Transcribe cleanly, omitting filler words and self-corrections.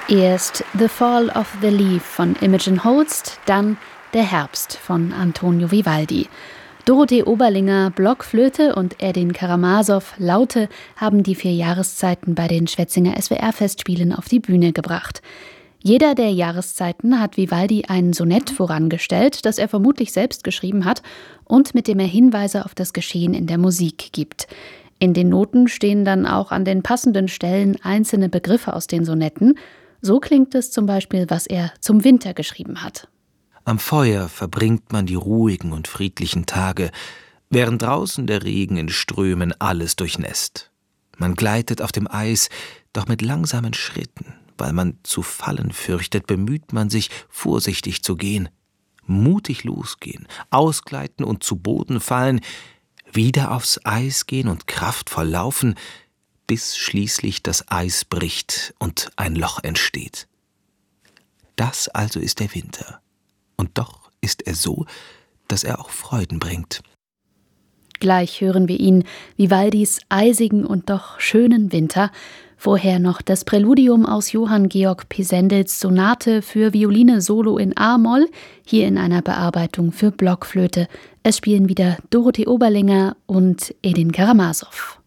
Erst The Fall of the Leaf von Imogen Holst, dann Der Herbst von Antonio Vivaldi. Dorothee Oberlinger, Blockflöte und Edin Karamasow, Laute, haben die 4 Jahreszeiten bei den Schwetzinger SWR-Festspielen auf die Bühne gebracht. Jeder der Jahreszeiten hat Vivaldi ein Sonett vorangestellt, das er vermutlich selbst geschrieben hat und mit dem er Hinweise auf das Geschehen in der Musik gibt. In den Noten stehen dann auch an den passenden Stellen einzelne Begriffe aus den Sonetten. So klingt es zum Beispiel, was er zum Winter geschrieben hat. Am Feuer verbringt man die ruhigen und friedlichen Tage, während draußen der Regen in Strömen alles durchnässt. Man gleitet auf dem Eis, doch mit langsamen Schritten. Weil man zu fallen fürchtet, bemüht man sich, vorsichtig zu gehen. Mutig losgehen, ausgleiten und zu Boden fallen, wieder aufs Eis gehen und kraftvoll laufen, bis schließlich das Eis bricht und ein Loch entsteht. Das also ist der Winter. Und doch ist er so, dass er auch Freuden bringt. Gleich hören wir ihn, Vivaldis eisigen und doch schönen Winter. Vorher noch das Präludium aus Johann Georg Pisendels Sonate für Violine Solo in a-Moll, hier in einer Bearbeitung für Blockflöte. Es spielen wieder Dorothee Oberlinger und Edin Karamasow.